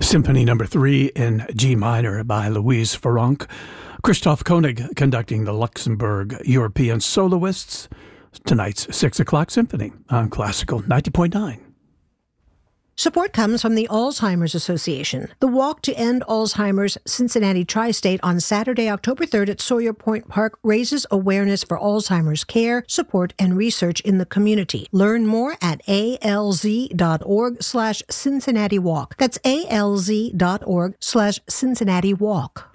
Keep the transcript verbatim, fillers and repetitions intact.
Symphony Number Three in G minor by Louise Farrenc. Christoph Koenig conducting the Luxembourg European Soloists. Tonight's six o'clock Symphony on Classical ninety point nine. Support comes from the Alzheimer's Association. The Walk to End Alzheimer's Cincinnati Tri-State on Saturday, October third at Sawyer Point Park raises awareness for Alzheimer's care, support, and research in the community. Learn more at alz.org slash Cincinnati Walk. That's alz.org slash Cincinnati Walk.